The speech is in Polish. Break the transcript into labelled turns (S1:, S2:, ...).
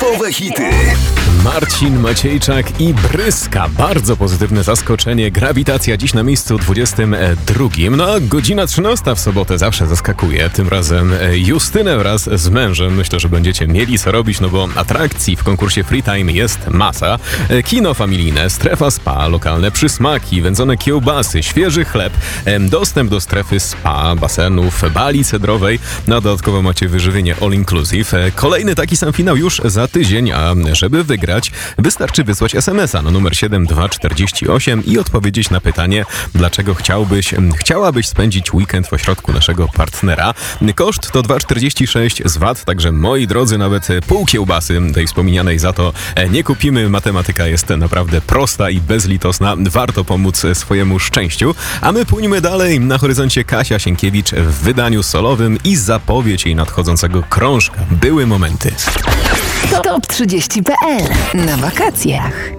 S1: Topowe hity.
S2: Marcin Maciejczak i Bryska. Bardzo pozytywne zaskoczenie. Grawitacja dziś na miejscu 22. No a godzina 13 w sobotę zawsze zaskakuje. Tym razem Justynę wraz z mężem. Myślę, że będziecie mieli co robić, no bo atrakcji w konkursie Free Time jest masa. Kino familijne, strefa spa, lokalne przysmaki, wędzone kiełbasy, świeży chleb, dostęp do strefy spa, basenów, bali cedrowej. No dodatkowo macie wyżywienie all inclusive. Kolejny taki sam finał już za tydzień, a żeby wygrać, wystarczy wysłać SMS-a na numer 7248 i odpowiedzieć na pytanie, dlaczego chciałabyś spędzić weekend w ośrodku naszego partnera. Koszt to 2,46 z VAT, także moi drodzy, nawet pół kiełbasy tej wspomnianej za to nie kupimy. Matematyka jest naprawdę prosta i bezlitosna. Warto pomóc swojemu szczęściu. A my płyniemy dalej. Na horyzoncie Kasia Sienkiewicz w wydaniu solowym i zapowiedź jej nadchodzącego krążka. Były momenty.
S3: Top 30.pl na wakacjach.